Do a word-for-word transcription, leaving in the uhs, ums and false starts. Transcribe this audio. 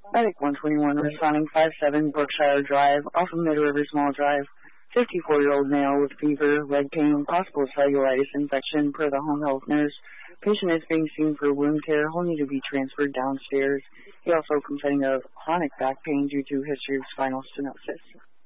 Medic one twenty-one responding five seven Brookshire Drive, off of Mid-River Small Drive. fifty-four-year-old male with fever, leg pain, possible cellulitis infection per the home health nurse. Patient is being seen for wound care. He'll need to be transferred downstairs. He also complaining of chronic back pain due to history of spinal stenosis.